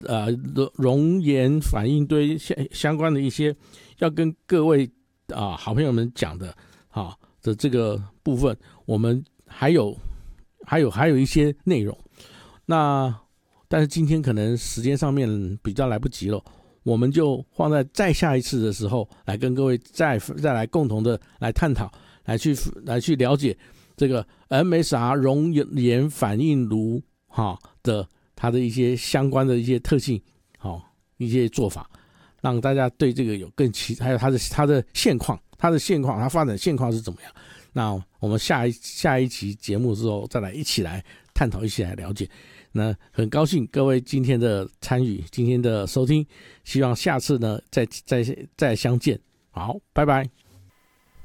熔岩反应堆相关的一些要跟各位好朋友们讲的的这个部分，我们还有一些内容。那但是今天可能时间上面比较来不及了，我们就放在再下一次的时候来跟各位再来共同的来探讨，来去了解这个 MSR 熔岩反应炉的它的一些相关的一些特性，一些做法，让大家对这个有更还有它的现况，它发展现况是怎么样。那我们下一期节目之后再来一起来探讨，一起来了解。那很高兴各位今天的参与，今天的收听，希望下次呢再相见。好，拜拜。